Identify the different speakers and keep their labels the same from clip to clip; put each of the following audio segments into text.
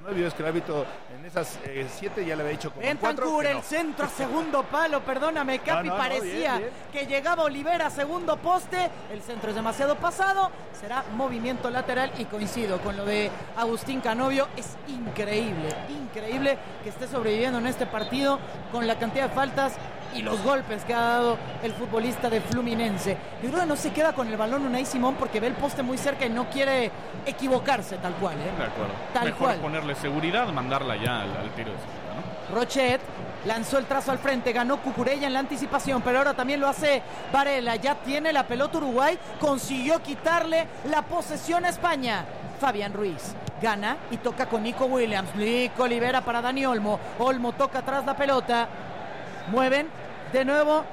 Speaker 1: Canovio es que el árbitro en esas 7 ya le había dicho como
Speaker 2: Bentancur, el centro a segundo palo, perdóname, Capi, parecía
Speaker 1: bien.
Speaker 2: que llegaba Olivera a segundo poste, el centro es demasiado pasado, será movimiento lateral y coincido con lo de Agustín Canovio, es increíble que esté sobreviviendo en este partido con la cantidad de faltas y los golpes que ha dado el futbolista de Fluminense. Yo creo que no se queda con el balón Unai Simón porque ve el poste muy cerca y no quiere equivocarse tal cual.
Speaker 3: De acuerdo.
Speaker 2: Tal cual.
Speaker 3: Ponerle seguridad, mandarla ya al tiro de salida, ¿no?
Speaker 2: Rochet lanzó el trazo al frente, ganó Cucurella en la anticipación, pero ahora también lo hace Varela. Ya tiene la pelota Uruguay, consiguió quitarle la posesión a España. Fabián Ruiz gana y toca con Nico Williams. Nico libera para Dani Olmo. Olmo toca atrás la pelota. Mueven de nuevo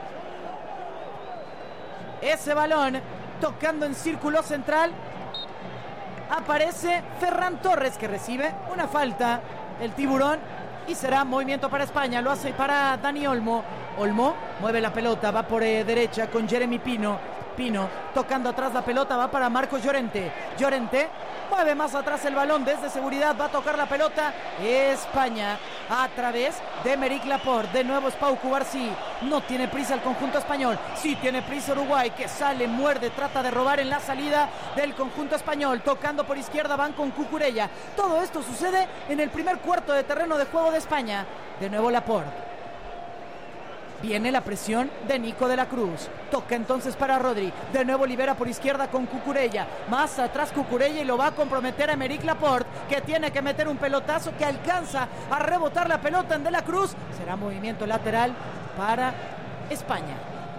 Speaker 2: ese balón, tocando en círculo central. Aparece Ferran Torres, que recibe una falta, el tiburón, y será movimiento para España. Lo hace para Dani Olmo. Olmo mueve la pelota, va por derecha con Jeremy Pino. Tocando atrás la pelota, va para Marcos Llorente. Mueve más atrás el balón desde seguridad, va a tocar la pelota España a través de Aymeric Laporte. De nuevo es Pau Cubarsí. No tiene prisa el conjunto español, sí tiene prisa Uruguay, que sale, muerde, trata de robar en la salida del conjunto español. Tocando por izquierda van con Cucurella. Todo esto sucede en el primer cuarto de terreno de juego de España. De nuevo Laporte. Viene la presión de Nico de la Cruz. Toca entonces para Rodri. De nuevo libera por izquierda con Cucurella. Más atrás Cucurella y lo va a comprometer a Aymeric Laporte, que tiene que meter un pelotazo que alcanza a rebotar la pelota en de la Cruz. Será movimiento lateral para España.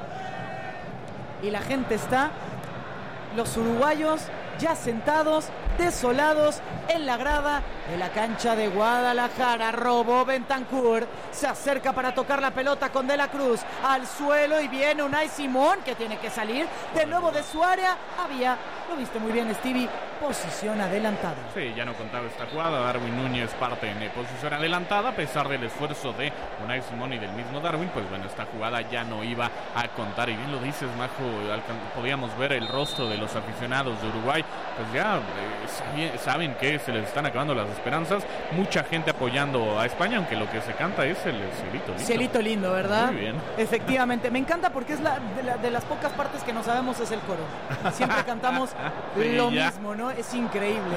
Speaker 2: Y la gente está, los uruguayos ya sentados, desolados en la grada de la cancha de Guadalajara. Robó Bentancur, se acerca para tocar la pelota con De la Cruz al suelo y viene Unai Simón, que tiene que salir de nuevo de su área. Lo viste muy bien, Stevie, posición adelantada.
Speaker 3: Sí, ya no contaba esta jugada. Darwin Núñez parte en posición adelantada, a pesar del esfuerzo de Unai Simón y del mismo Darwin. Pues bueno, esta jugada ya no iba a contar. Y bien lo dices, Majo, podíamos ver el rostro de los aficionados de Uruguay. Pues ya saben que se les están acabando las esperanzas. Mucha gente apoyando a España, aunque lo que se canta es el cielito lindo.
Speaker 2: Cielito lindo, ¿verdad?
Speaker 3: Muy bien.
Speaker 2: Efectivamente, me encanta porque es de las pocas partes que no sabemos es el coro. Siempre cantamos lo mismo, ¿no? Es increíble.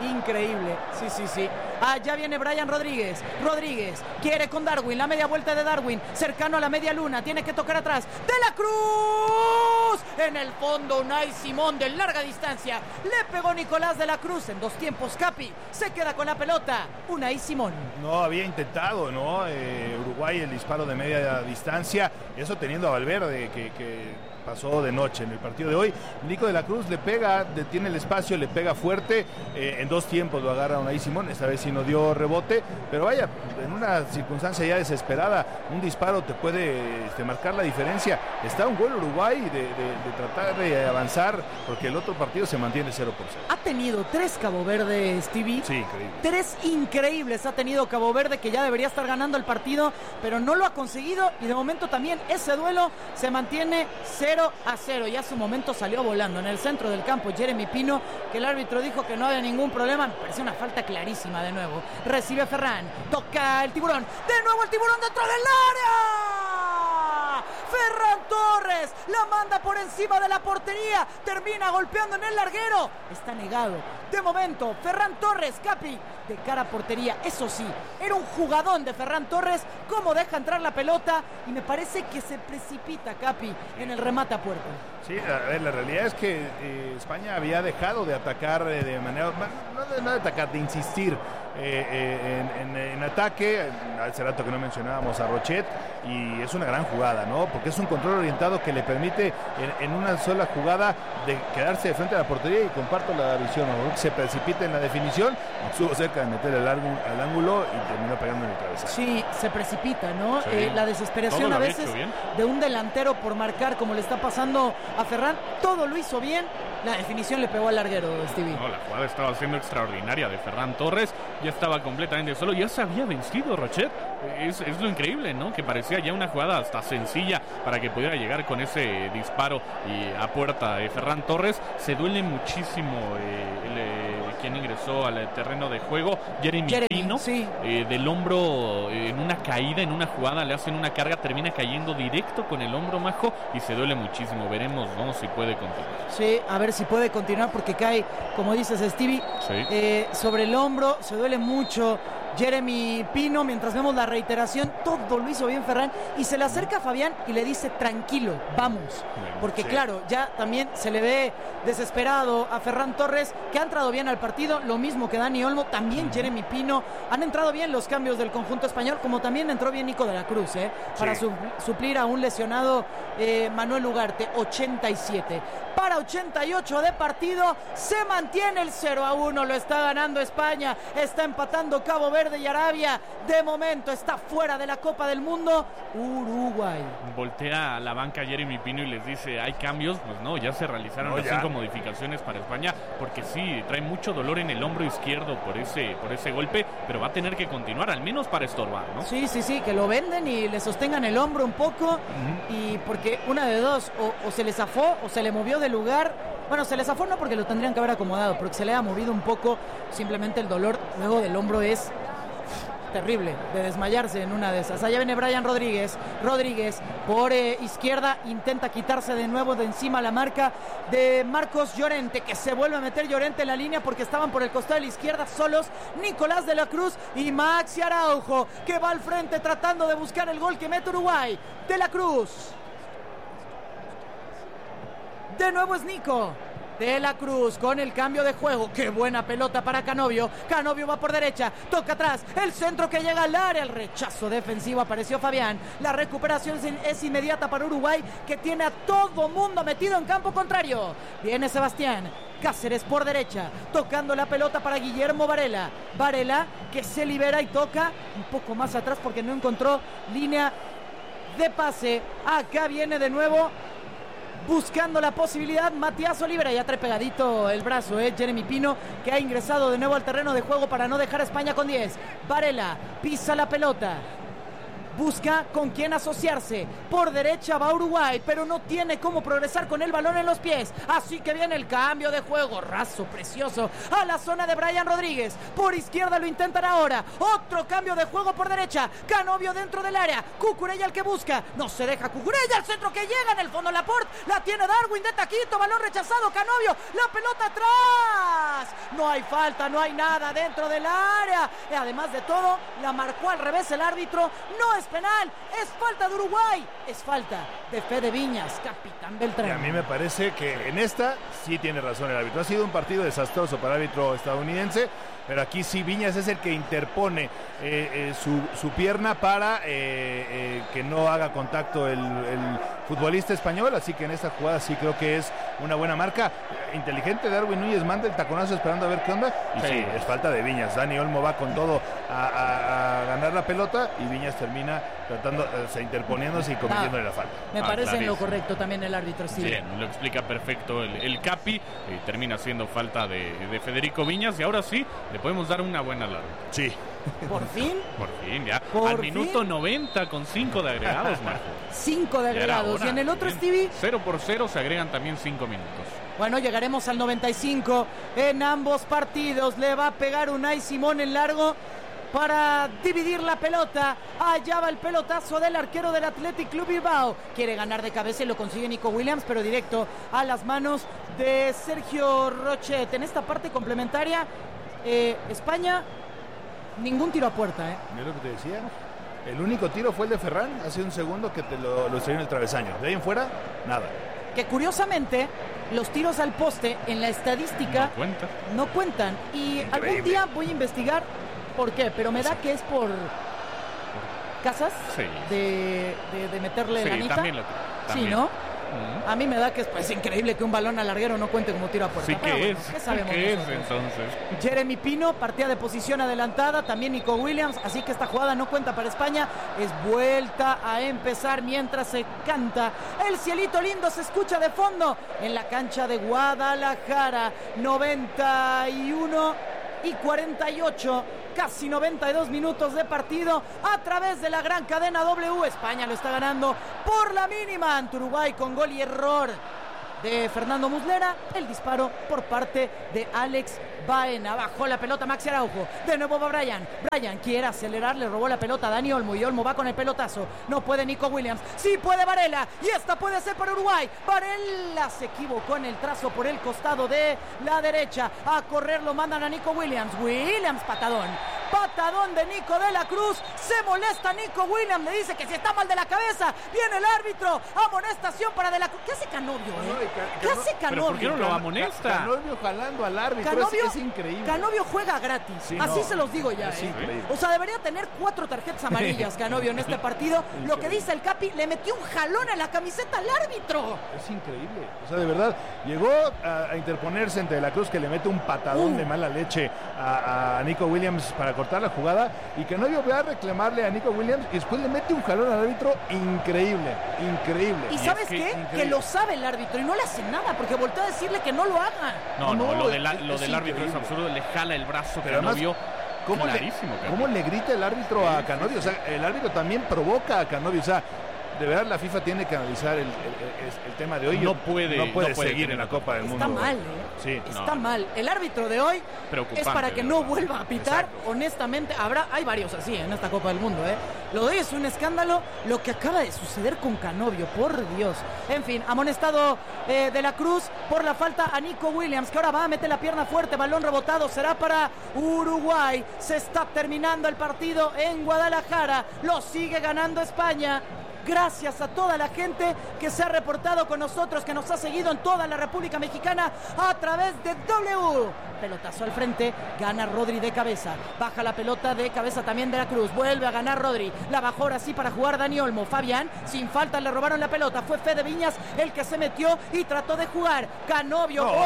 Speaker 2: Sí. Ya viene Brian Rodríguez quiere con Darwin, la media vuelta de Darwin, cercano a la media luna, tiene que tocar atrás. De la Cruz, en el fondo Unai Simón de larga distancia, le pegó Nicolás de la Cruz en 2 tiempos. Capi se queda con la pelota. Unai Simón
Speaker 1: no había intentado, ¿no? Uruguay el disparo de media distancia, eso teniendo a Valverde que pasó de noche en el partido de hoy. Nico de la Cruz le pega, detiene el espacio, le pega fuerte, en 2 tiempos lo agarra Unai Simón. Esta vez sí no dio rebote, pero vaya, en una circunstancia ya desesperada, un disparo te puede marcar la diferencia. Está un gol Uruguay de tratar de avanzar, porque el otro partido se mantiene 0-0.
Speaker 2: Ha tenido 3 Cabo Verde, Stevie.
Speaker 1: Sí, increíble.
Speaker 2: 3 increíbles ha tenido Cabo Verde, que ya debería estar ganando el partido, pero no lo ha conseguido, y de momento también ese duelo se mantiene 0-0. Ya su momento salió volando en el centro del campo Jeremy Pino, que el árbitro dijo que no había ningún problema. Me pareció una falta clarísima. De nuevo recibe Ferran, toca el tiburón, de nuevo el tiburón dentro del área. Ferran Torres la manda por encima de la portería, termina golpeando en el larguero, está negado. De momento Ferran Torres, Capi, de cara a portería. Eso sí, era un jugadón de Ferran Torres, cómo deja entrar la pelota, y me parece que se precipita, Capi, en el remate a puerta.
Speaker 1: Sí, a ver, la realidad es que España había dejado de atacar de manera, no de atacar, de insistir en ataque. Hace rato que no mencionábamos a Rochet, y es una gran jugada, ¿no? Porque es un control orientado que le permite en una sola jugada de quedarse de frente a la portería, y comparto la visión, ¿no? Se precipita en la definición, estuvo cerca de meter al ángulo y terminó pegando en el cabezazo.
Speaker 2: Sí, se precipita, ¿no?
Speaker 3: Sí.
Speaker 2: La desesperación a veces de un delantero por marcar, como le está pasando a Ferran, todo lo hizo bien, la definición le pegó al larguero, Stevie.
Speaker 3: No, la jugada estaba siendo extraordinaria de Ferran Torres, ya estaba completamente solo, ya se había vencido Rochet. Es lo increíble, ¿no? Que parecía ya una jugada hasta sencilla para que pudiera llegar con ese disparo y a puerta de Ferran Torres. Se duele muchísimo quien ingresó al terreno de juego, Jeremy Pino,
Speaker 2: sí.
Speaker 3: Del hombro, en una caída, en una jugada, le hacen una carga, termina cayendo directo con el hombro, Majo, y se duele muchísimo. Veremos, ¿no?, si puede continuar.
Speaker 2: Sí, a ver si puede continuar porque cae, como dices, Stevie,
Speaker 3: sí.
Speaker 2: Sobre el hombro, se duele mucho Jeremy Pino. Mientras vemos la reiteración, todo lo hizo bien Ferran, y se le acerca a Fabián y le dice: tranquilo, vamos, porque claro, ya también se le ve desesperado a Ferran Torres, que ha entrado bien al partido, lo mismo que Dani Olmo, también Jeremy Pino. Han entrado bien los cambios del conjunto español, como también entró bien Nico de la Cruz, para suplir a un lesionado Manuel Ugarte. 87 para 88 de partido, se mantiene el 0-1, lo está ganando España, está empatando Cabo Verde y Arabia. De momento está fuera de la Copa del Mundo Uruguay.
Speaker 3: Voltea a la banca Jeremy Pino y les dice: ¿hay cambios? Pues no, ya se realizaron las 5 modificaciones para España, porque sí, trae mucho dolor en el hombro izquierdo por ese golpe, pero va a tener que continuar, al menos para estorbar, ¿no?
Speaker 2: Sí, que lo venden y le sostengan el hombro un poco, y porque una de dos, o se le zafó o se le movió de lugar. Bueno, se le zafó no, porque lo tendrían que haber acomodado, porque se le ha movido un poco. Simplemente el dolor luego del hombro es terrible, de desmayarse en una de esas. Allá viene Brian Rodríguez por izquierda, intenta quitarse de nuevo de encima la marca de Marcos Llorente, que se vuelve a meter Llorente en la línea porque estaban por el costado de la izquierda solos Nicolás de la Cruz y Maxi Araujo, que va al frente tratando de buscar el gol que mete Uruguay. De la Cruz, de nuevo es Nico de la Cruz con el cambio de juego. Qué buena pelota para Canovio. Canovio va por derecha, toca atrás, el centro que llega al área, el rechazo defensivo, apareció Fabián. La recuperación es inmediata para Uruguay, que tiene a todo mundo metido en campo contrario. Viene Sebastián Cáceres por derecha, tocando la pelota para Guillermo Varela. Varela, que se libera y toca un poco más atrás porque no encontró línea de pase. Acá viene de nuevo buscando la posibilidad Matías Olivera, ya trae pegadito el brazo, Jeremy Pino, que ha ingresado de nuevo al terreno de juego para no dejar a España con 10. Varela pisa la pelota, busca con quién asociarse. Por derecha va Uruguay, pero no tiene cómo progresar con el balón en los pies. Así que viene el cambio de juego, raso, precioso, a la zona de Brian Rodríguez. Por izquierda lo intentan ahora. Otro cambio de juego por derecha. Canovio dentro del área. Cucurella el que busca. No se deja Cucurella. El centro que llega en el fondo. Laporte. La tiene Darwin de taquito. Balón rechazado. Canovio. La pelota atrás. No hay falta, no hay nada dentro del área. Y además de todo, la marcó al revés el árbitro. No es penal, es falta de Uruguay, es falta de Fede Viñas, capitán Beltrán.
Speaker 1: Y a mí me parece que en esta sí tiene razón el árbitro. Ha sido un partido desastroso para el árbitro estadounidense, pero aquí sí Viñas es el que interpone su pierna para que no haga contacto el futbolista español, así que en esta jugada sí creo que es una buena marca. Inteligente Darwin Núñez, manda el taconazo esperando a ver qué onda, y sí, es falta de Viñas. Dani Olmo va con todo a ganar la pelota y Viñas termina tratando, interponiéndose y cometiéndole la falta.
Speaker 2: Me parece en lo correcto también el árbitro, sí.
Speaker 3: Bien, lo explica perfecto el Capi, termina siendo falta de Federico Viñas, y ahora sí le podemos dar una buena larga.
Speaker 1: Sí.
Speaker 2: ¿Por fin?
Speaker 3: Por fin, ya. Al minuto 90 con 5 de agregados, Marco.
Speaker 2: 5 de agregados. Y en el otro, Stevie,
Speaker 3: 0-0 se agregan también 5 minutos.
Speaker 2: Bueno, llegaremos al 95 en ambos partidos. Le va a pegar Unai Simón en largo para dividir la pelota. Allá va el pelotazo del arquero del Athletic Club Bilbao. Quiere ganar de cabeza y lo consigue Nico Williams, pero directo a las manos de Sergio Rochet. En esta parte complementaria, España, ningún tiro a puerta.
Speaker 1: Mira lo que te decía. El único tiro fue el de Ferran hace un segundo, que te lo estrelló en el travesaño. De ahí en fuera, nada. Que
Speaker 2: curiosamente los tiros al poste en la estadística no cuentan. Y increíble. Algún día voy a investigar por qué, pero me da que es por Casas,
Speaker 3: sí,
Speaker 2: de meterle la anita.
Speaker 3: También.
Speaker 2: Sí, ¿no? A mí me da que es pues increíble que un balón al larguero no cuente como tiro a puerta.
Speaker 3: Sí, ¿qué es?
Speaker 2: ¿Qué sabemos
Speaker 3: ¿Qué
Speaker 2: nosotros?
Speaker 3: Es entonces?
Speaker 2: Jeremy Pino partía de posición adelantada, también Nico Williams, así que esta jugada no cuenta para España. Es vuelta a empezar mientras se canta El cielito lindo, se escucha de fondo en la cancha de Guadalajara. 91 y 48. casi 92 minutos de partido a través de la gran cadena W. España lo está ganando por la mínima ante Uruguay con gol y error de Fernando Muslera. El disparo por parte de Alex Baena. Bajó la pelota Maxi Araujo. De nuevo va Brian. Brian quiere acelerar, le robó la pelota a Dani Olmo y Olmo va con el pelotazo. No puede Nico Williams. Sí puede Varela. Y esta puede ser para Uruguay. Varela se equivocó en el trazo por el costado de la derecha. A correr lo mandan a Nico Williams. Williams patadón. Patadón de Nico de la Cruz. Se molesta Nico Williams. Le dice que si está mal de la cabeza. Viene el árbitro. Amonestación para de la Cruz. ¿Qué hace Canovio, ¿Qué hace Canovio?
Speaker 3: ¿Pero por qué no lo amonesta?
Speaker 1: Canovio jalando al árbitro.
Speaker 2: Canovio,
Speaker 1: es increíble.
Speaker 2: Canovio juega gratis. Sí, así se los digo ya. O sea, debería tener 4 tarjetas amarillas Canovio en este partido. Lo que dice el Capi, le metió un jalón a la camiseta al árbitro.
Speaker 1: Es increíble. O sea, de verdad, llegó a interponerse entre de la Cruz, que le mete un patadón de mala leche a Nico Williams para cortar la jugada, y Canovio va a reclamarle a Nico Williams y después le mete un jalón al árbitro. Increíble.
Speaker 2: ¿Y sabes qué? Que lo sabe el árbitro y no le hace nada porque volteó a decirle que no lo haga.
Speaker 3: No, lo del árbitro es absurdo. Le jala el brazo Canovio.
Speaker 1: ¿Cómo le grita el árbitro a Canovio? O sea, el árbitro también provoca a Canovio. O sea, de verdad la FIFA tiene que analizar el tema de hoy.
Speaker 3: No puede
Speaker 1: seguir en la Copa del Mundo.
Speaker 2: Está mal,
Speaker 1: Sí.
Speaker 2: Está mal. El árbitro de hoy es para que no vuelva a pitar. Exacto. Honestamente, hay varios así en esta Copa del Mundo. Lo de hoy es un escándalo lo que acaba de suceder con Canovio, por Dios. En fin, amonestado de la Cruz por la falta a Nico Williams, que ahora va a meter la pierna fuerte, balón rebotado, será para Uruguay. Se está terminando el partido en Guadalajara, lo sigue ganando España. Gracias a toda la gente que se ha reportado con nosotros, que nos ha seguido en toda la República Mexicana a través de W. Pelotazo al frente, gana Rodri de cabeza. Baja la pelota de cabeza también de la Cruz. Vuelve a ganar Rodri. La bajó ahora sí para jugar Dani Olmo. Fabián, sin falta, le robaron la pelota. Fue Fede Viñas el que se metió y trató de jugar. Canovio. No.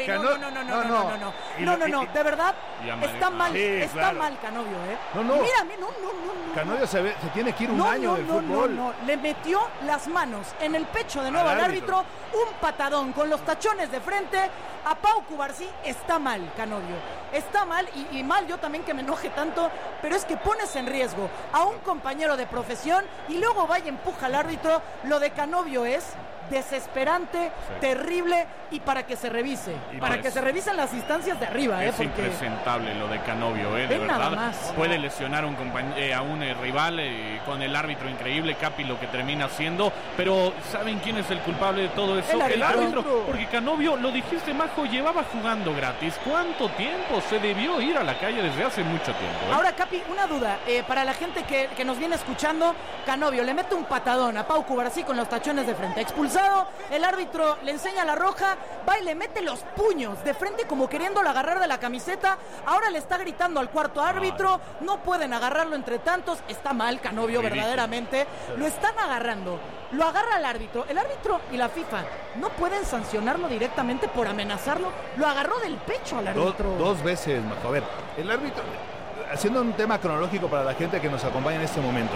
Speaker 2: De verdad, está mal. Está mal Canovio, Mira, no.
Speaker 1: Canovio se tiene que ir un año del fútbol.
Speaker 2: No. Le metió las manos en el pecho de nuevo al árbitro. Un patadón con los tachones de frente a Pau Cubarsí. Está mal Canovio, está mal y mal yo también que me enoje tanto, pero es que pones en riesgo a un compañero de profesión y luego vaya y empuja al árbitro. Lo de Canovio es desesperante, terrible, y para que se revise, que se revisen las instancias de arriba.
Speaker 3: Es impresentable lo de Canovio, de verdad. Puede lesionar a un rival con el árbitro increíble, Capi, lo que termina haciendo, pero ¿saben quién es el culpable de todo eso? El árbitro, porque Canovio, lo dijiste, Majo, llevaba jugando gratis. ¿Cuánto tiempo? Se debió ir a la calle desde hace mucho tiempo.
Speaker 2: Ahora, Capi, una duda, para la gente que nos viene escuchando, Canovio le mete un patadón a Pau Cubarsí con los tachones de frente, expulsado, el árbitro le enseña la roja, va y le mete los puños de frente como queriéndolo agarrar de la camiseta. Ahora le está gritando al cuarto árbitro, no pueden agarrarlo entre tantos. Está mal Canovio, verdaderamente. Lo están agarrando, lo agarra el árbitro y la FIFA no pueden sancionarlo directamente por amenazarlo. Lo agarró del pecho al árbitro.
Speaker 1: Dos veces, Majo. A ver, el árbitro, haciendo un tema cronológico para la gente que nos acompaña en este momento,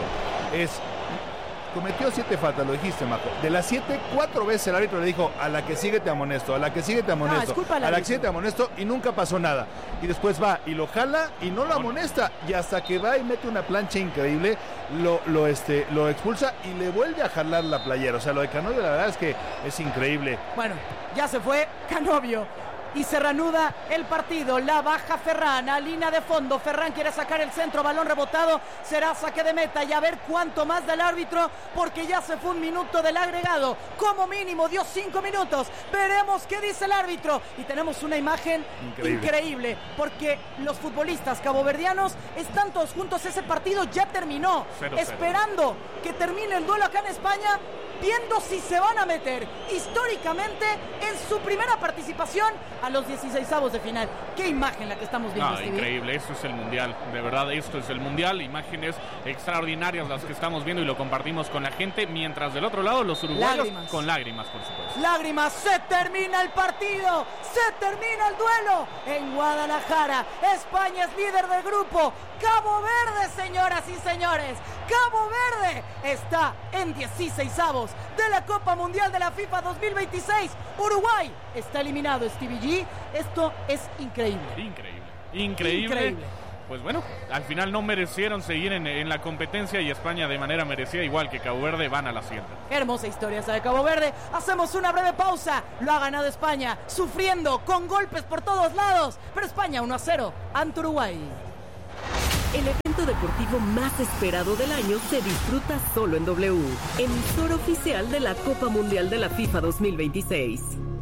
Speaker 1: cometió 7 faltas, lo dijiste, Majo. De las 7, 4 veces el árbitro le dijo: a la que sigue te amonesto, a la que sigue te amonesto, a la que sigue te amonesto, y nunca pasó nada. Y después va y lo jala y no lo amonesta, y hasta que va y mete una plancha increíble, lo expulsa y le vuelve a jalar la playera. O sea, lo de Canovio, la verdad es que es increíble.
Speaker 2: Bueno, ya se fue Canovio y se reanuda el partido. La baja Ferran a línea de fondo. Ferran quiere sacar el centro, balón rebotado, será saque de meta, y a ver cuánto más del árbitro, porque ya se fue un minuto del agregado. Como mínimo dio 5 minutos. Veremos qué dice el árbitro. Y tenemos una imagen increíble, porque los futbolistas caboverdianos están todos juntos. Ese partido ya terminó, 0-0. Esperando que termine el duelo acá en España, viendo si se van a meter históricamente en su primera participación a los 16avos de final. Qué imagen la que estamos viendo, Stevie.
Speaker 3: Increíble, esto es el Mundial, de verdad, esto es el Mundial. Imágenes extraordinarias las que estamos viendo y lo compartimos con la gente, mientras del otro lado los uruguayos con lágrimas, por supuesto.
Speaker 2: Lágrimas, se termina el partido, se termina el duelo en Guadalajara. España es líder del grupo. Cabo Verde, señoras y señores, Cabo Verde está en 16avos de la Copa Mundial de la FIFA 2026. Uruguay está eliminado, Stevie G. Esto es increíble.
Speaker 3: Increíble. pues bueno, al final no merecieron seguir en la competencia y España de manera merecida, igual que Cabo Verde, van a la siguiente.
Speaker 2: Qué hermosa historia esa de Cabo Verde. Hacemos una breve pausa. Lo ha ganado España, sufriendo, con golpes por todos lados. Pero España 1-0 ante Uruguay.
Speaker 4: El evento deportivo más esperado del año se disfruta solo en W, emisora oficial de la Copa Mundial de la FIFA 2026.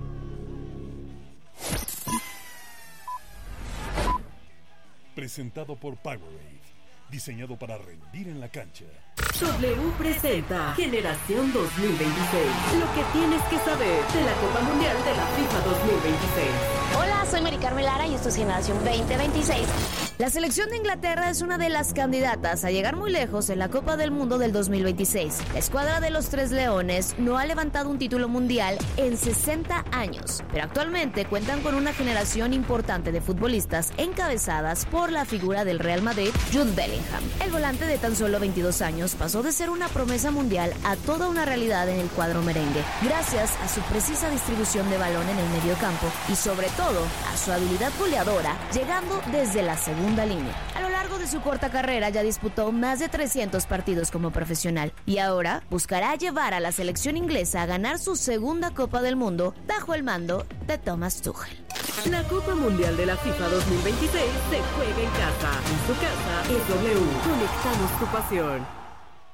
Speaker 5: Presentado por Powerade, diseñado para rendir en la cancha.
Speaker 4: W presenta Generación 2026, lo que tienes que saber de la Copa Mundial de la FIFA 2026.
Speaker 6: Hola, soy Mari Carmen Lara y esto es Generación 2026. La selección de Inglaterra es una de las candidatas a llegar muy lejos en la Copa del Mundo del 2026. La escuadra de los Tres Leones no ha levantado un título mundial en 60 años, pero actualmente cuentan con una generación importante de futbolistas encabezadas por la figura del Real Madrid, Jude Bellingham. El volante de tan solo 22 años pasó de ser una promesa mundial a toda una realidad en el cuadro merengue, gracias a su precisa distribución de balón en el mediocampo y sobre todo a su habilidad goleadora, llegando desde la segunda línea. A lo largo de su corta carrera ya disputó más de 300 partidos como profesional y ahora buscará llevar a la selección inglesa a ganar su segunda Copa del Mundo bajo el mando de Thomas Tuchel.
Speaker 4: La Copa Mundial de la FIFA 2026 se juega en casa. En su casa es W. Conectamos tu pasión.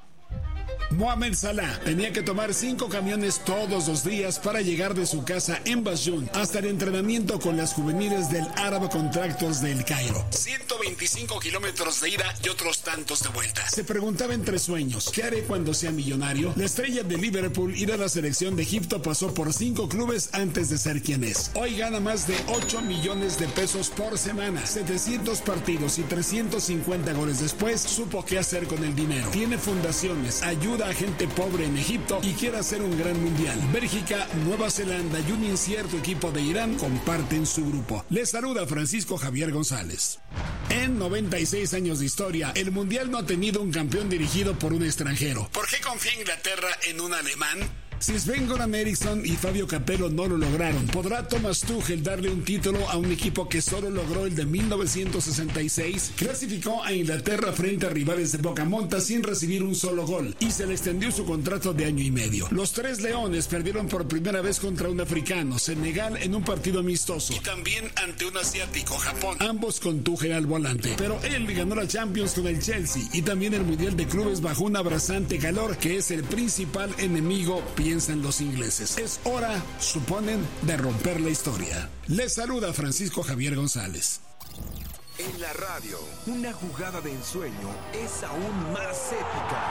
Speaker 7: Mohamed Salah tenía que tomar 5 camiones todos los días para llegar de su casa en Basjún hasta el entrenamiento con las juveniles del Arab Contractors del Cairo. 125 kilómetros de ida y otros tantos de vuelta. Se preguntaba entre sueños, ¿qué haré cuando sea millonario? La estrella de Liverpool y de la selección de Egipto pasó por 5 clubes antes de ser quien es. Hoy gana más de 8 millones de pesos por semana. 700 partidos y 350 goles después, supo qué hacer con el dinero. Tiene fundaciones, ayuda a gente pobre en Egipto y quiere hacer un gran mundial. Bélgica, Nueva Zelanda y un incierto equipo de Irán comparten su grupo. Les saluda Francisco Javier González. En 96 años de historia, el mundial no ha tenido un campeón dirigido por un extranjero. ¿Por qué confía Inglaterra en un alemán? Si Sven-Göran Eriksson y Fabio Capello no lo lograron, ¿podrá Thomas Tuchel darle un título a un equipo que solo logró el de 1966? Clasificó a Inglaterra frente a rivales de Bocamonta sin recibir un solo gol y se le extendió su contrato de año y medio. Los Tres Leones perdieron por primera vez contra un africano, Senegal, en un partido amistoso y también ante un asiático, Japón, ambos con Tuchel al volante. Pero él ganó la Champions con el Chelsea y también el Mundial de Clubes bajo un abrasante calor que es el principal enemigo, piensan los ingleses. Es hora, suponen, de romper la historia. Les saluda Francisco Javier González.
Speaker 8: En la radio, una jugada de ensueño es aún más épica.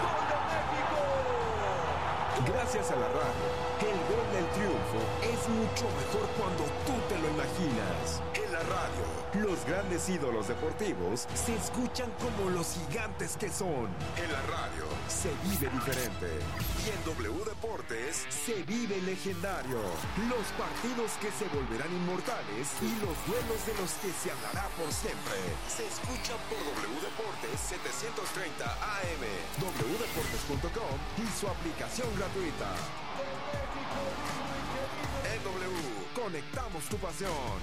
Speaker 8: Gracias a la radio, el gol del triunfo es mucho mejor cuando tú te lo imaginas. En la radio, los grandes ídolos deportivos se escuchan como los gigantes que son. En la radio, se vive diferente. Y en W Deportes, se vive legendario. Los partidos que se volverán inmortales y los duelos de los que se hablará por siempre. Se escuchan por W Deportes 730 AM, wdeportes.com y su aplicación gratuita. En W, conectamos tu pasión.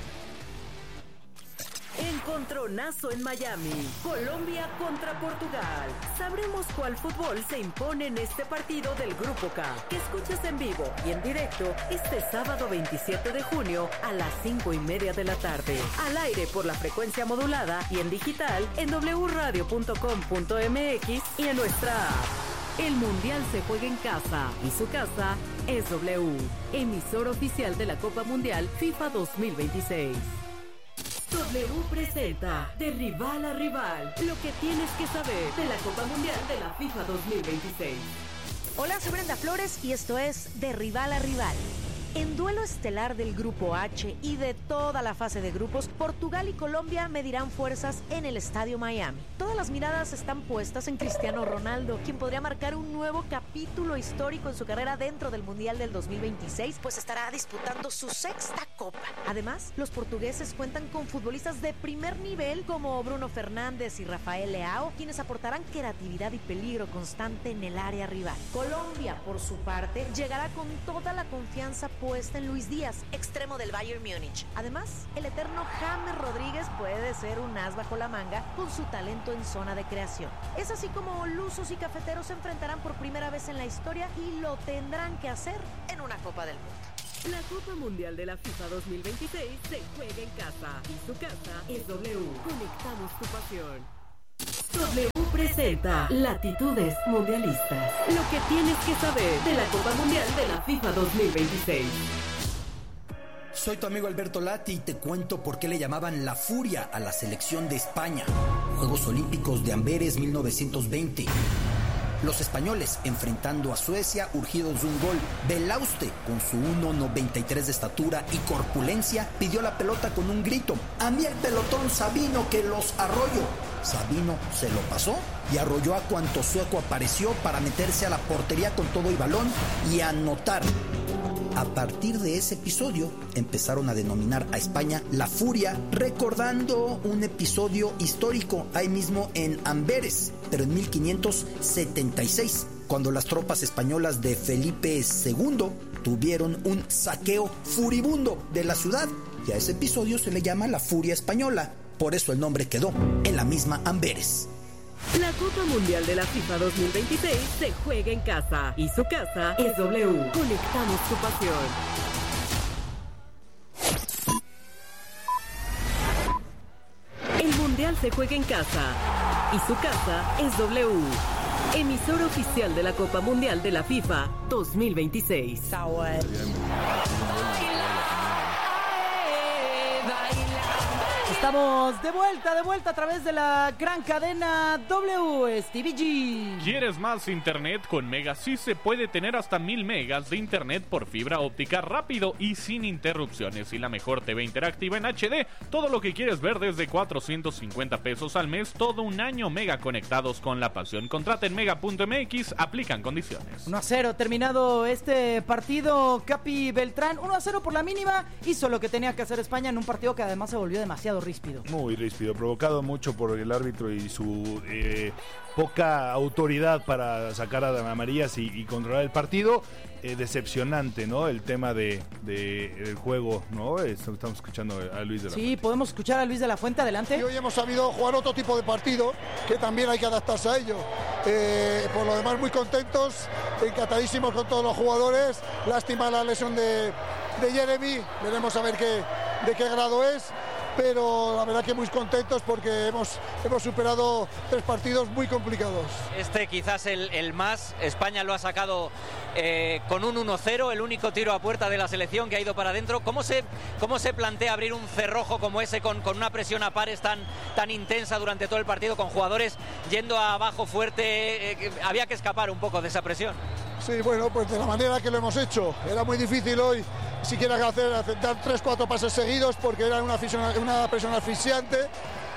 Speaker 4: Encontronazo en Miami, Colombia contra Portugal. Sabremos cuál fútbol se impone en este partido del Grupo K, que escuchas en vivo y en directo este sábado 27 de junio a las 5:30 de la tarde. Al aire por la frecuencia modulada y en digital en wradio.com.mx y en nuestra app. El Mundial se juega en casa y su casa es W, emisor oficial de la Copa Mundial FIFA 2026. W presenta De Rival a Rival, lo que tienes que saber de la Copa Mundial de la FIFA 2026.
Speaker 6: Hola, soy Brenda Flores y esto es De Rival a Rival. En duelo estelar del Grupo H y de toda la fase de grupos, Portugal y Colombia medirán fuerzas en el Estadio Miami. Todas las miradas están puestas en Cristiano Ronaldo, quien podría marcar un nuevo capítulo histórico en su carrera dentro del Mundial del 2026, pues estará disputando su sexta Copa. Además, los portugueses cuentan con futbolistas de primer nivel como Bruno Fernández y Rafael Leao, quienes aportarán creatividad y peligro constante en el área rival. Colombia, por su parte, llegará con toda la confianza
Speaker 9: apuesta en Luis Díaz, extremo del Bayern Múnich. Además, el eterno James Rodríguez puede ser un as bajo la manga con su talento en zona de creación. Es así como lusos y cafeteros se enfrentarán por primera vez en la historia y lo tendrán que hacer en una Copa del Mundo.
Speaker 4: La Copa Mundial de la FIFA 2026 se juega en casa y su casa es W. Conectamos tu pasión. W presenta Latitudes Mundialistas. Lo que tienes que saber de la Copa Mundial de la FIFA 2026.
Speaker 10: Soy tu amigo Alberto Lati y te cuento por qué le llamaban la Furia a la selección de España. Juegos Olímpicos de Amberes 1920. Los españoles enfrentando a Suecia urgidos de un gol. Belauste, con su 1.93 de estatura y corpulencia, pidió la pelota con un grito. A mí el pelotón Sabino que los arroyo. Sabino se lo pasó y arrolló a cuanto sueco apareció para meterse a la portería con todo y balón y anotar. A partir de ese episodio empezaron a denominar a España la Furia, recordando un episodio histórico ahí mismo en Amberes, pero en 1576, cuando las tropas españolas de Felipe II tuvieron un saqueo furibundo de la ciudad, y a ese episodio se le llama la Furia Española, por eso el nombre quedó en la misma Amberes.
Speaker 4: La Copa Mundial de la FIFA 2026 se juega en casa y su casa es W. Conectamos tu pasión. El Mundial se juega en casa y su casa es W. Emisora oficial de la Copa Mundial de la FIFA 2026.
Speaker 2: Estamos de vuelta a través de la gran cadena W, Stevie G.
Speaker 3: ¿Quieres más internet? Con Mega sí se puede tener hasta 1000 megas de internet por fibra óptica rápido y sin interrupciones, y la mejor TV interactiva en HD. Todo lo que quieres ver desde 450 pesos al mes, todo un año. Mega, conectados con la pasión. Contrata en mega.mx, aplican condiciones.
Speaker 2: 1-0 terminado este partido. Capi Beltrán, 1-0 por la mínima. Hizo lo que tenía que hacer España en un partido que además se volvió demasiado ríspido.
Speaker 1: Muy ríspido, provocado mucho por el árbitro y su poca autoridad para sacar a amarillas y controlar el partido. Decepcionante, ¿no? El tema del juego, ¿no? Estamos escuchando a Luis de la Fuente.
Speaker 2: Sí, podemos escuchar a Luis de la Fuente, adelante.
Speaker 11: Y hoy hemos sabido jugar otro tipo de partido, que también hay que adaptarse a ello. Por lo demás, muy contentos, encantadísimos con todos los jugadores. Lástima la lesión de Jeremy, veremos a ver de qué grado es. Pero la verdad que muy contentos porque hemos superado 3 partidos muy complicados.
Speaker 12: Quizás el más, España lo ha sacado con un 1-0, el único tiro a puerta de la selección que ha ido para adentro. ¿Cómo se plantea abrir un cerrojo como ese con una presión a pares tan intensa durante todo el partido, con jugadores yendo abajo fuerte? Había que escapar un poco de esa presión.
Speaker 11: Sí, bueno, pues de la manera que lo hemos hecho. Era muy difícil hoy siquiera dar 3-4 pases seguidos porque era una presión asfixiante,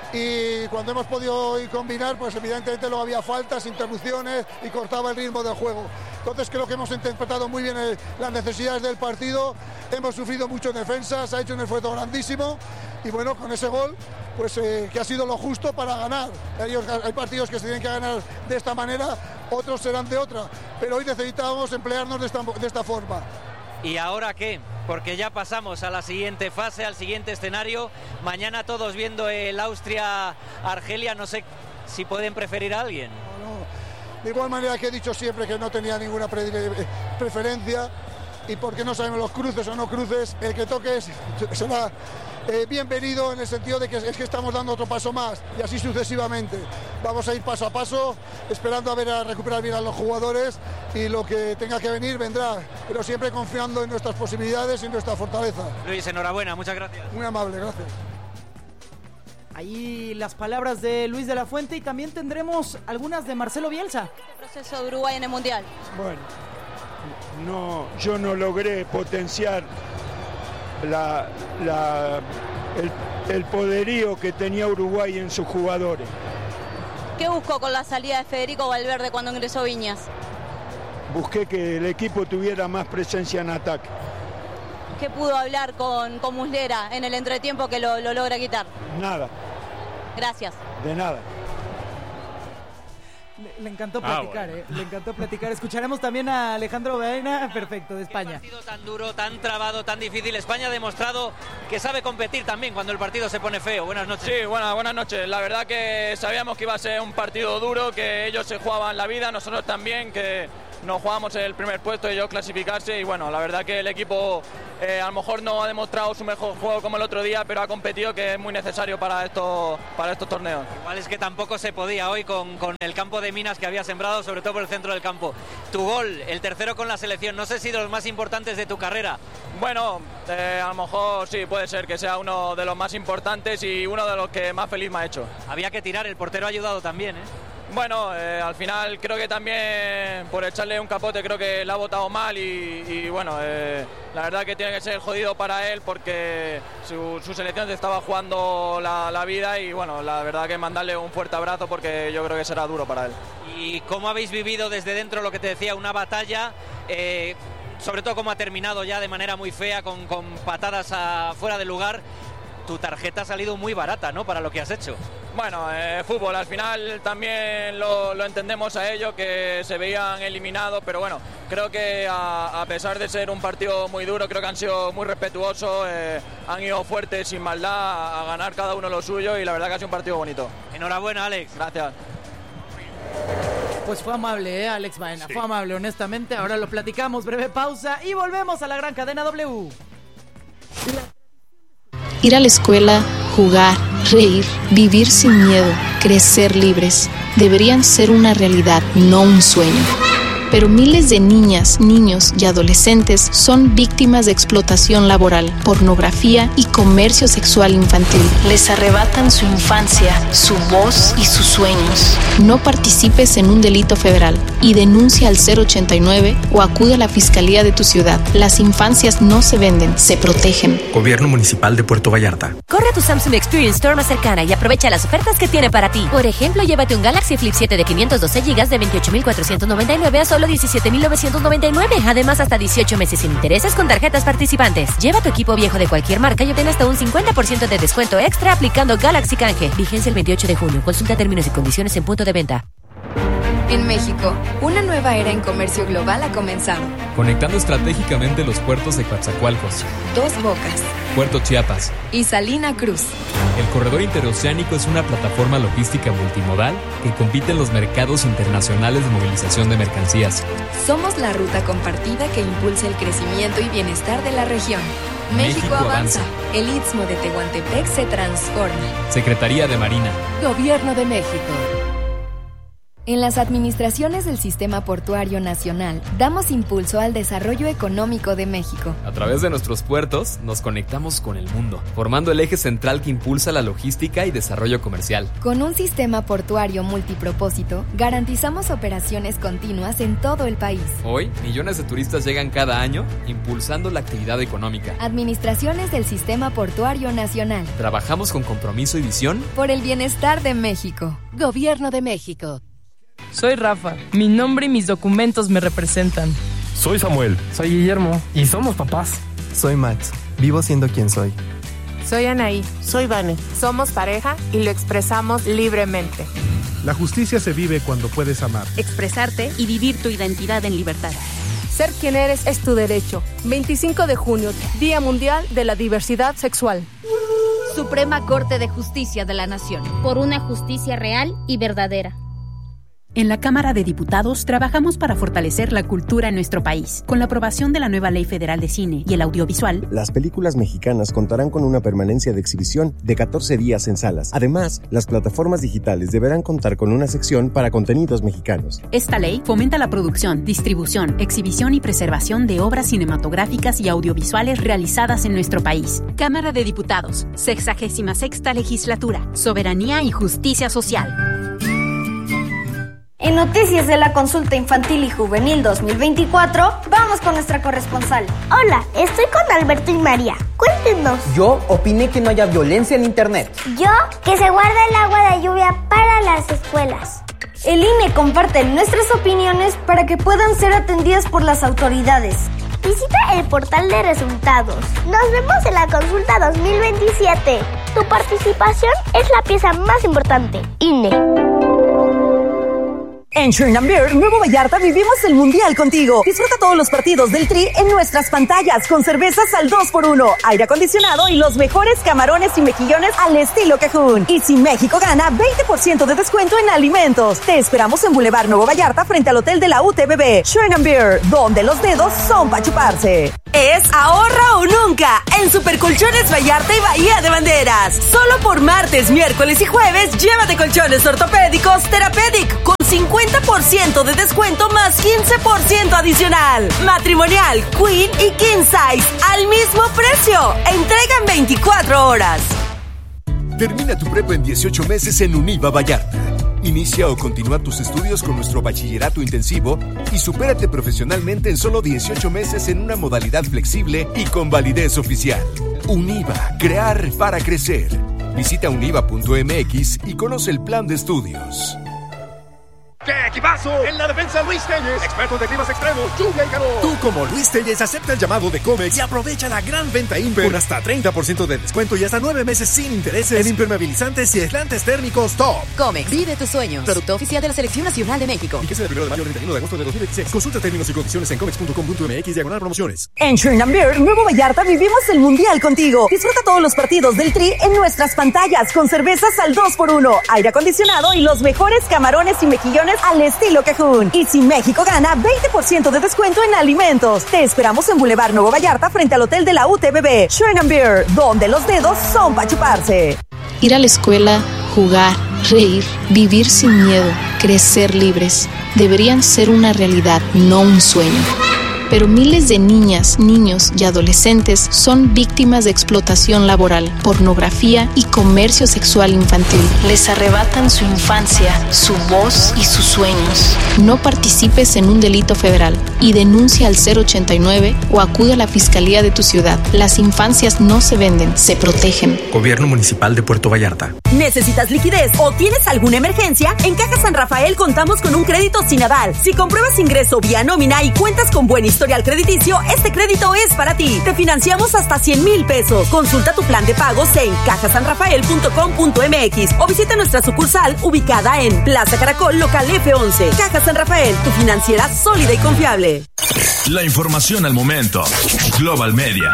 Speaker 11: y cuando hemos podido combinar, pues evidentemente luego había faltas, interrupciones y cortaba el ritmo del juego. Entonces creo que hemos interpretado muy bien las necesidades del partido, hemos sufrido mucho en defensa, se ha hecho un esfuerzo grandísimo y bueno, con ese gol pues que ha sido lo justo para ganar. Hay partidos que se tienen que ganar de esta manera, otros serán de otra, pero hoy necesitábamos emplearnos de esta forma.
Speaker 12: ¿Y ahora qué? Porque ya pasamos a la siguiente fase, al siguiente escenario. Mañana todos viendo el Austria-Argelia, no sé si pueden preferir a alguien.
Speaker 11: No. De igual manera que he dicho siempre que no tenía ninguna preferencia, y porque no sabemos los cruces o no cruces, el que toque será bienvenido, en el sentido de que es que estamos dando otro paso más y así sucesivamente. Vamos a ir paso a paso, esperando a recuperar bien a los jugadores, y lo que tenga que venir vendrá, pero siempre confiando en nuestras posibilidades y en nuestra fortaleza.
Speaker 12: Luis, enhorabuena, muchas gracias.
Speaker 11: Muy amable, gracias.
Speaker 2: Ahí las palabras de Luis de la Fuente, y también tendremos algunas de Marcelo Bielsa.
Speaker 13: ¿El proceso de Uruguay en el Mundial?
Speaker 14: Bueno, yo no logré potenciar el poderío que tenía Uruguay en sus jugadores.
Speaker 13: ¿Qué buscó con la salida de Federico Valverde cuando ingresó Viñas?
Speaker 14: Busqué que el equipo tuviera más presencia en ataque.
Speaker 13: ¿Qué pudo hablar con Muslera en el entretiempo que lo logra quitar?
Speaker 14: Nada.
Speaker 13: Gracias.
Speaker 14: De nada.
Speaker 2: Le encantó platicar, bueno. Le encantó platicar. Escucharemos también a Alejandro Baena, perfecto, de España.
Speaker 12: Qué partido tan duro, tan trabado, tan difícil. España ha demostrado que sabe competir también cuando el partido se pone feo. Buenas noches.
Speaker 15: Sí, buenas noches. La verdad que sabíamos que iba a ser un partido duro, que ellos se jugaban la vida, nosotros también, que nos jugábamos el primer puesto y ellos clasificarse. Y bueno, la verdad que el equipo a lo mejor no ha demostrado su mejor juego como el otro día, pero ha competido, que es muy necesario para estos torneos.
Speaker 12: Igual es que tampoco se podía hoy con el campo de minas que había sembrado, sobre todo por el centro del campo. Tu gol, el tercero con la selección, no sé si de los más importantes de tu carrera.
Speaker 15: Bueno, a lo mejor sí, puede ser que sea uno de los más importantes y uno de los que más feliz me ha hecho.
Speaker 12: Había que tirar, el portero ha ayudado también, ¿eh?
Speaker 15: Bueno, al final creo que también por echarle un capote creo que la ha botado mal y bueno, la verdad que tiene que ser jodido para él porque su selección se estaba jugando la vida y bueno, la verdad que mandarle un fuerte abrazo porque yo creo que será duro para él.
Speaker 12: ¿Y cómo habéis vivido desde dentro lo que te decía, una batalla? Sobre todo cómo ha terminado ya de manera muy fea con patadas fuera de lugar. Tu tarjeta ha salido muy barata, ¿no?, para lo que has hecho.
Speaker 15: Bueno, fútbol, al final también lo entendemos a ellos, que se veían eliminados, pero bueno, creo que a pesar de ser un partido muy duro, creo que han sido muy respetuosos, han ido fuertes, sin maldad, a ganar cada uno lo suyo y la verdad que ha sido un partido bonito.
Speaker 12: Enhorabuena, Alex.
Speaker 15: Gracias.
Speaker 2: Pues fue amable, Alex Baena, sí. Fue amable, honestamente. Ahora lo platicamos, breve pausa y volvemos a la gran cadena W.
Speaker 16: Ir a la escuela, jugar, reír, vivir sin miedo, crecer libres, deberían ser una realidad, no un sueño. Pero miles de niñas, niños y adolescentes son víctimas de explotación laboral, pornografía y comercio sexual infantil. Les arrebatan su infancia, su voz y sus sueños. No participes en un delito federal y denuncia al 089 o acude a la fiscalía de tu ciudad. Las infancias no se venden, se protegen.
Speaker 17: Gobierno Municipal de Puerto Vallarta.
Speaker 18: Corre a tu Samsung Experience Store más cercana y aprovecha las ofertas que tiene para ti. Por ejemplo, llévate un Galaxy Flip 7 de 512 GB de 28,499 a solo 17,999. Además, hasta 18 meses sin intereses con tarjetas participantes. Lleva tu equipo viejo de cualquier marca y obtén hasta un 50% de descuento extra aplicando Galaxy Canje. Vigencia el 28 de junio. Consulta términos y condiciones en punto de venta.
Speaker 19: En México, una nueva era en comercio global ha comenzado.
Speaker 20: Conectando estratégicamente los puertos de Coatzacoalcos,
Speaker 19: Dos Bocas,
Speaker 20: Puerto Chiapas
Speaker 19: y Salina Cruz.
Speaker 20: El corredor interoceánico es una plataforma logística multimodal que compite en los mercados internacionales de movilización de mercancías.
Speaker 19: Somos la ruta compartida que impulsa el crecimiento y bienestar de la región. México avanza. El Istmo de Tehuantepec se transforma.
Speaker 20: Secretaría de Marina.
Speaker 18: Gobierno de México.
Speaker 19: En las administraciones del Sistema Portuario Nacional, damos impulso al desarrollo económico de México.
Speaker 20: A través de nuestros puertos, nos conectamos con el mundo, formando el eje central que impulsa la logística y desarrollo comercial.
Speaker 19: Con un sistema portuario multipropósito, garantizamos operaciones continuas en todo el país.
Speaker 20: Hoy, millones de turistas llegan cada año, impulsando la actividad económica.
Speaker 19: Administraciones del Sistema Portuario Nacional.
Speaker 20: Trabajamos con compromiso y visión
Speaker 19: por el bienestar de México.
Speaker 18: Gobierno de México.
Speaker 21: Soy Rafa, mi nombre y mis documentos me representan.
Speaker 22: Soy Samuel.
Speaker 23: Soy Guillermo y somos papás.
Speaker 24: Soy Max, vivo siendo quien soy.
Speaker 25: Soy Anaí.
Speaker 26: Soy Vane.
Speaker 25: Somos pareja y lo expresamos libremente.
Speaker 27: La justicia se vive cuando puedes amar,
Speaker 28: expresarte y vivir tu identidad en libertad.
Speaker 29: Ser quien eres es tu derecho. 25 de junio, Día Mundial de la Diversidad Sexual.
Speaker 30: Suprema Corte de Justicia de la Nación.
Speaker 31: Por una justicia real y verdadera.
Speaker 32: En la Cámara de Diputados trabajamos para fortalecer la cultura en nuestro país. Con la aprobación de la nueva Ley Federal de Cine y el Audiovisual,
Speaker 33: las películas mexicanas contarán con una permanencia de exhibición de 14 días en salas. Además, las plataformas digitales deberán contar con una sección para contenidos mexicanos.
Speaker 32: Esta ley fomenta la producción, distribución, exhibición y preservación de obras cinematográficas y audiovisuales realizadas en nuestro país. Cámara de Diputados, 66ª Legislatura, Soberanía y Justicia Social.
Speaker 34: En Noticias de la Consulta Infantil y Juvenil 2024, vamos con nuestra corresponsal.
Speaker 35: Hola, estoy con Alberto y María. Cuéntenos.
Speaker 36: Yo opiné que no haya violencia en internet.
Speaker 35: Yo, que se guarde el agua de lluvia para las escuelas.
Speaker 34: El INE comparte nuestras opiniones para que puedan ser atendidas por las autoridades.
Speaker 35: Visita el portal de resultados. Nos vemos en la Consulta 2027. Tu participación es la pieza más importante. INE.
Speaker 1: En Sherman Beer, Nuevo Vallarta, vivimos el Mundial contigo. Disfruta todos los partidos del Tri en nuestras pantallas con cervezas al 2x1, aire acondicionado y los mejores camarones y mejillones al estilo Cajún. Y si México gana, 20% de descuento en alimentos. Te esperamos en Boulevard Nuevo Vallarta frente al Hotel de la UTBB. Sherman Beer, donde los dedos son para chuparse. Es ahorra o nunca en Supercolchones Vallarta y Bahía de Banderas. Solo por martes, miércoles y jueves, llévate colchones ortopédicos Therapeutic con 50% de descuento más 15% adicional. Matrimonial, Queen y King Size al mismo precio. Entrega en 24 horas.
Speaker 3: Termina tu prepa en 18 meses en Univa Vallarta. Inicia o continúa tus estudios con nuestro bachillerato intensivo y supérate profesionalmente en solo 18 meses en una modalidad flexible y con validez oficial. Univa, crear para crecer. Visita univa.mx y conoce el plan de estudios.
Speaker 4: ¡Qué equipazo! En la defensa, Luis Telles, experto de climas extremos, lluvia y calor.
Speaker 5: Tú, como Luis Telles, acepta el llamado de Comex y aprovecha la gran venta Imper con hasta 30% de descuento y hasta 9 meses sin intereses en impermeabilizantes y aislantes térmicos Top.
Speaker 6: Comex, vive tus sueños. Producto oficial de la Selección Nacional de México.
Speaker 5: Fíjese del 1 de mayo al 31 de agosto de 2016. Consulta términos y condiciones en comex.com.mx/promociones.
Speaker 1: En Sherman Beer, Nuevo Vallarta, vivimos el Mundial contigo. Disfruta todos los partidos del Tri en nuestras pantallas con cervezas al 2x1, aire acondicionado y los mejores camarones y mejillones al estilo Cajún. Y si México gana, 20% de descuento en alimentos. Te esperamos en Boulevard Nuevo Vallarta frente al Hotel de la UTBB. Sherman Beer, donde los dedos son para chuparse.
Speaker 16: Ir a la escuela, jugar, reír, vivir sin miedo, crecer libres, deberían ser una realidad, no un sueño. Pero miles de niñas, niños y adolescentes son víctimas de explotación laboral, pornografía y comercio sexual infantil. Les arrebatan su infancia, su voz y sus sueños. No participes en un delito federal y denuncia al 089 o acude a la fiscalía de tu ciudad. Las infancias no se venden, se protegen.
Speaker 17: Gobierno Municipal de Puerto Vallarta.
Speaker 1: ¿Necesitas liquidez o tienes alguna emergencia? En Caja San Rafael contamos con un crédito sin aval. Si compruebas ingreso vía nómina y cuentas con buen historial crediticio, este crédito es para ti. Te financiamos hasta 100,000 pesos. Consulta tu plan de pagos en cajasanrafael.com.mx o visita nuestra sucursal ubicada en Plaza Caracol, local F11. Caja San Rafael, tu financiera sólida y confiable.
Speaker 7: La información al momento. Global Media.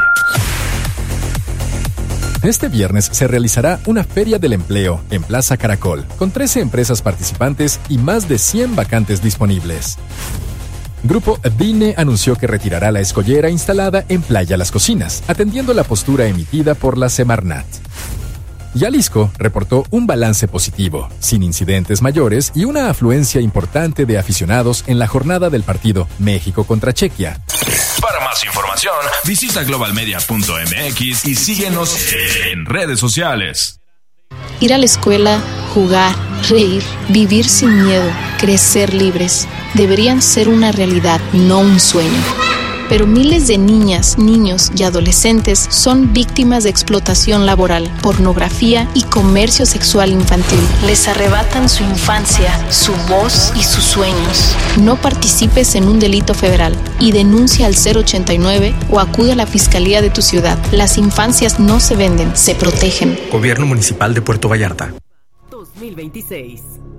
Speaker 8: Este viernes se realizará una Feria del Empleo en Plaza Caracol, con 13 empresas participantes y más de 100 vacantes disponibles. Grupo Dine anunció que retirará la escollera instalada en Playa Las Cocinas, atendiendo la postura emitida por la Semarnat. Jalisco reportó un balance positivo, sin incidentes mayores y una afluencia importante de aficionados en la jornada del partido México contra Chequia.
Speaker 7: Para más información, visita globalmedia.mx y síguenos en redes sociales.
Speaker 16: Ir a la escuela, jugar, reír, vivir sin miedo, crecer libres, deberían ser una realidad, no un sueño. Pero miles de niñas, niños y adolescentes son víctimas de explotación laboral, pornografía y comercio sexual infantil. Les arrebatan su infancia, su voz y sus sueños. No participes en un delito federal y denuncia al 089 o acude a la fiscalía de tu ciudad. Las infancias no se venden, se protegen.
Speaker 17: Gobierno Municipal de Puerto Vallarta.
Speaker 1: 2026.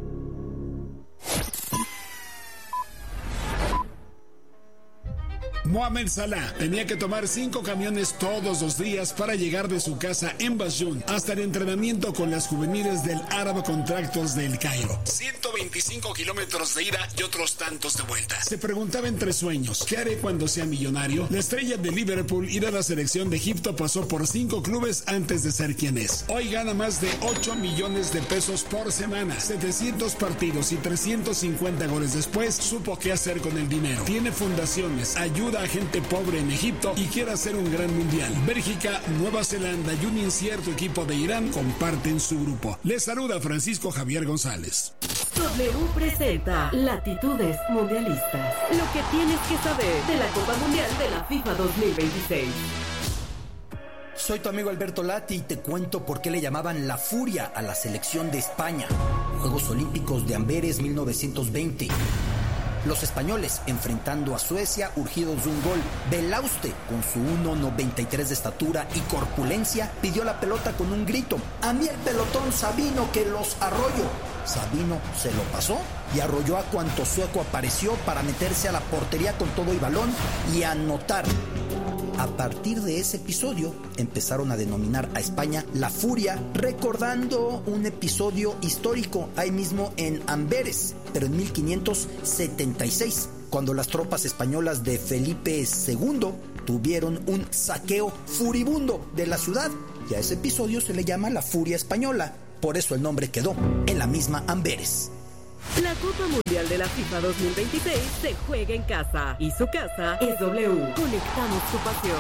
Speaker 9: Mohamed Salah tenía que tomar 5 camiones todos los días para llegar de su casa en Basjún hasta el entrenamiento con las juveniles del Arab Contractors del Cairo. 125 kilómetros de ida y otros tantos de vuelta. Se preguntaba entre sueños, ¿qué haré cuando sea millonario? La estrella de Liverpool ir a la selección de Egipto pasó por 5 clubes antes de ser quien es. Hoy gana más de 8 millones de pesos por semana. 700 partidos y 350 goles después, supo qué hacer con el dinero. Tiene fundaciones, ayuda a gente pobre en Egipto y quiere hacer un gran mundial. Bélgica, Nueva Zelanda y un incierto equipo de Irán comparten su grupo. Les saluda Francisco Javier González.
Speaker 1: W presenta Latitudes Mundialistas. Lo que tienes que saber de la Copa Mundial de la FIFA 2026.
Speaker 10: Soy tu amigo Alberto Lati y te cuento por qué le llamaban la Furia a la selección de España. Juegos Olímpicos de Amberes 1920. Los españoles enfrentando a Suecia urgidos de un gol. Belauste, con su 1.93 de estatura y corpulencia, pidió la pelota con un grito: a mí el pelotón, Sabino, que los arroyo. Sabino se lo pasó y arrolló a cuanto sueco apareció para meterse a la portería con todo y balón y anotar. A partir de ese episodio empezaron a denominar a España la Furia, recordando un episodio histórico ahí mismo en Amberes, pero en 1576, cuando las tropas españolas de Felipe II tuvieron un saqueo furibundo de la ciudad, y a ese episodio se le llama la Furia Española. Por eso el nombre quedó en la misma Amberes.
Speaker 2: La Copa Mundial de la FIFA 2026 se juega en casa y su casa es W. Conectamos tu pasión.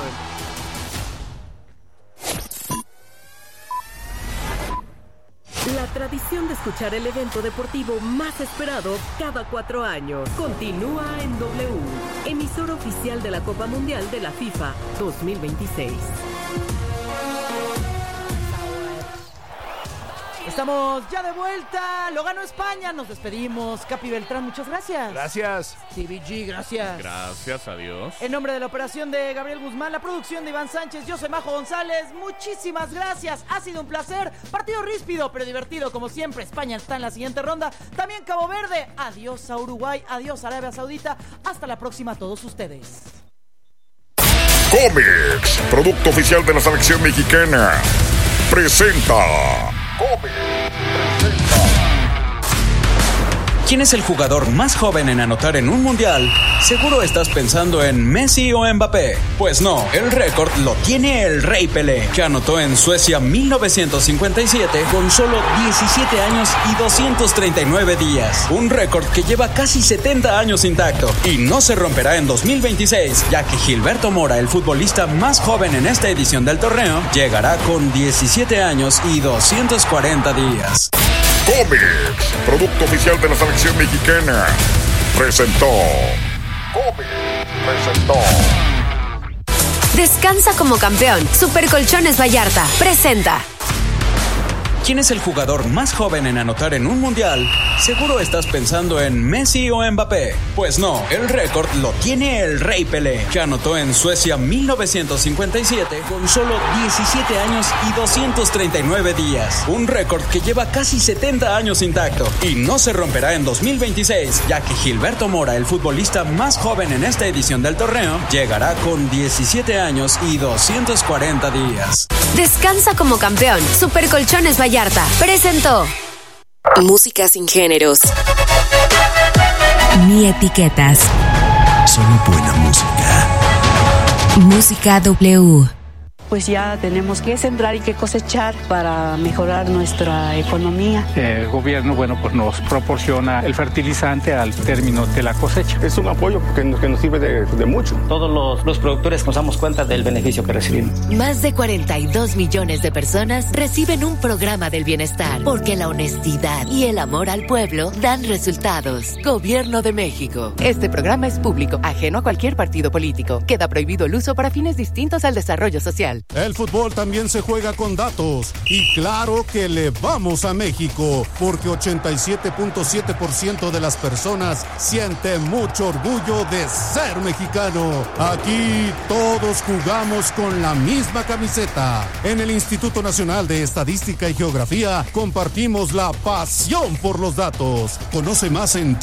Speaker 2: La tradición de escuchar el evento deportivo más esperado cada 4 años continúa en W, emisora oficial de la Copa Mundial de la FIFA 2026.
Speaker 11: Estamos ya de vuelta, lo ganó España, nos despedimos. Capi Beltrán, muchas gracias.
Speaker 12: Gracias.
Speaker 11: CBG, gracias.
Speaker 12: Gracias, adiós.
Speaker 11: En nombre de la operación de Gabriel Guzmán, la producción de Iván Sánchez, yo soy Majo González, muchísimas gracias, ha sido un placer. Partido ríspido, pero divertido como siempre. España está en la siguiente ronda, también Cabo Verde. Adiós a Uruguay, adiós a Arabia Saudita, hasta la próxima a todos ustedes.
Speaker 13: Comex, producto oficial de la selección mexicana, presenta...
Speaker 14: ¿Quién es el jugador más joven en anotar en un mundial? Seguro estás pensando en Messi o Mbappé. Pues no, el récord lo tiene el Rey Pelé, que anotó en Suecia 1957 con solo 17 años y 239 días. Un récord que lleva casi 70 años intacto y no se romperá en 2026, ya que Gilberto Mora, el futbolista más joven en esta edición del torneo, llegará con 17 años y 240 días.
Speaker 13: Comex, producto oficial de la selección mexicana, presentó.
Speaker 15: Descansa como campeón. Super Colchones Vallarta presenta.
Speaker 14: ¿Quién es el jugador más joven en anotar en un mundial? Seguro estás pensando en Messi o Mbappé. Pues no, el récord lo tiene el Rey Pelé, que anotó en Suecia 1957 con solo 17 años y 239 días. Un récord que lleva casi 70 años intacto y no se romperá en 2026, ya que Gilberto Mora, el futbolista más joven en esta edición del torneo, llegará con 17 años y 240 días.
Speaker 15: Descansa como campeón. Super Colchones Vallarta presentó.
Speaker 31: Música sin géneros ni etiquetas.
Speaker 18: Solo buena música.
Speaker 31: Música W.
Speaker 19: Pues ya tenemos que sembrar y que cosechar para mejorar nuestra economía.
Speaker 20: El gobierno, pues nos proporciona el fertilizante al término de la cosecha.
Speaker 21: Es un apoyo que nos sirve de mucho.
Speaker 22: Todos los productores nos damos cuenta del beneficio que recibimos.
Speaker 31: Más de 42 millones de personas reciben un programa del bienestar, porque la honestidad y el amor al pueblo dan resultados. Gobierno de México.
Speaker 23: Este programa es público, ajeno a cualquier partido político. Queda prohibido el uso para fines distintos al desarrollo social.
Speaker 24: El fútbol también se juega con datos y claro que le vamos a México porque 87.7% de las personas siente mucho orgullo de ser mexicano. Aquí todos jugamos con la misma camiseta. En el Instituto Nacional de Estadística y Geografía compartimos la pasión por los datos. Conoce más en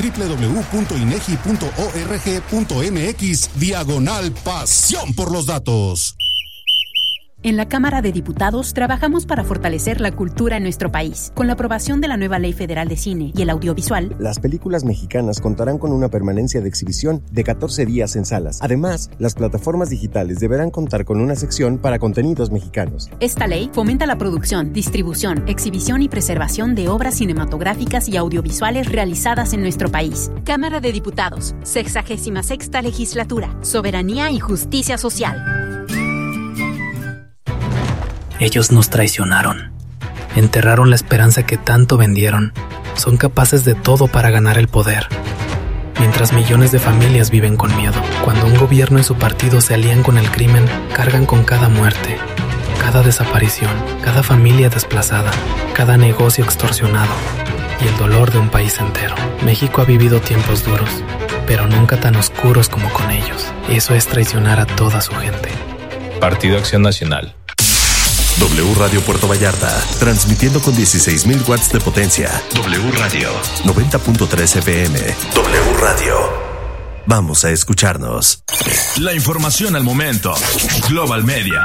Speaker 24: www.inegi.org.mx/pasión por los datos.
Speaker 32: En la Cámara de Diputados trabajamos para fortalecer la cultura en nuestro país. Con la aprobación de la nueva Ley Federal de Cine y el Audiovisual,
Speaker 33: las películas mexicanas contarán con una permanencia de exhibición de 14 días en salas. Además, las plataformas digitales deberán contar con una sección para contenidos mexicanos.
Speaker 32: Esta ley fomenta la producción, distribución, exhibición y preservación de obras cinematográficas y audiovisuales realizadas en nuestro país. Cámara de Diputados, 66ª Legislatura, Soberanía y Justicia Social.
Speaker 25: Ellos nos traicionaron, enterraron la esperanza que tanto vendieron, son capaces de todo para ganar el poder. Mientras millones de familias viven con miedo, cuando un gobierno y su partido se alían con el crimen, cargan con cada muerte, cada desaparición, cada familia desplazada, cada negocio extorsionado. y el dolor de un país entero. México ha vivido tiempos duros, pero nunca tan oscuros como con ellos. Eso es traicionar a toda su gente.
Speaker 3: Partido Acción Nacional.
Speaker 18: W Radio Puerto Vallarta, transmitiendo con 16,000 watts de potencia. W Radio 90.3 FM. W Radio. Vamos a escucharnos.
Speaker 4: La información al momento. Global Media.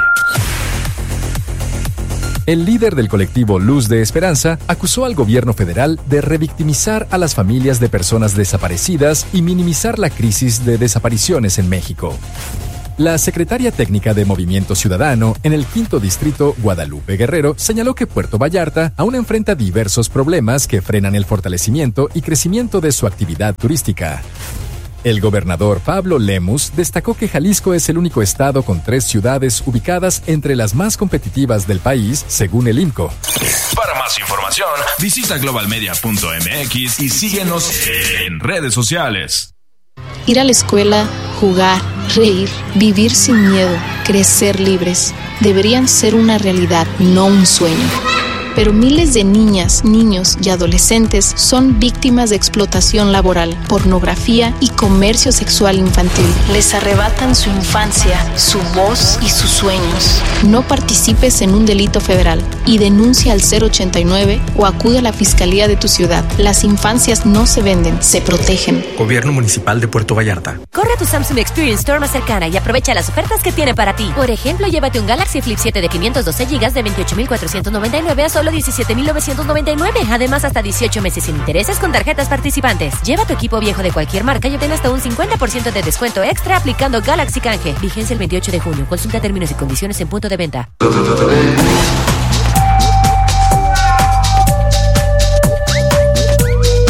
Speaker 5: El líder del colectivo Luz de Esperanza acusó al gobierno federal de revictimizar a las familias de personas desaparecidas y minimizar la crisis de desapariciones en México. La secretaria técnica de Movimiento Ciudadano en el 5º Distrito, Guadalupe Guerrero, señaló que Puerto Vallarta aún enfrenta diversos problemas que frenan el fortalecimiento y crecimiento de su actividad turística. El gobernador Pablo Lemus destacó que Jalisco es el único estado con 3 ciudades ubicadas entre las más competitivas del país, según el INCO.
Speaker 4: Para más información, visita globalmedia.mx y síguenos en redes sociales.
Speaker 6: Ir a la escuela, jugar, reír, vivir sin miedo, crecer libres, deberían ser una realidad, no un sueño. Pero miles de niñas, niños y adolescentes son víctimas de explotación laboral, pornografía y comercio sexual infantil. Les arrebatan su infancia, su voz y sus sueños. No participes en un delito federal y denuncia al 089 o acude a la fiscalía de tu ciudad. Las infancias no se venden, se protegen.
Speaker 17: Gobierno Municipal de Puerto Vallarta.
Speaker 31: Corre a tu Samsung Experience Store más cercana y aprovecha las ofertas que tiene para ti. Por ejemplo, llévate un Galaxy Flip 7 de 512 GB de 28,499 a solo 17,999. Además, hasta 18 meses sin intereses con tarjetas participantes. Lleva tu equipo viejo de cualquier marca y obtén hasta un 50% de descuento extra aplicando Galaxy Canje. Vigencia el 28 de junio. Consulta términos y condiciones en punto de venta.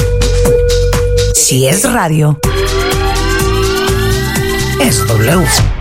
Speaker 1: Si es radio, es W.